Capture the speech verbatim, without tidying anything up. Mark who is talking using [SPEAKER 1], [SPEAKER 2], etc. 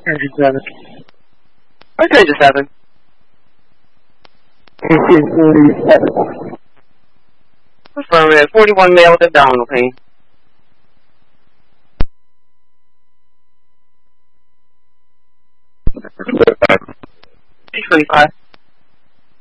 [SPEAKER 1] thirty-seven.
[SPEAKER 2] Where's thirty-seven?
[SPEAKER 1] It's forty-seven.
[SPEAKER 2] Affirmative. forty-one male with abdominal pain. three twenty-five.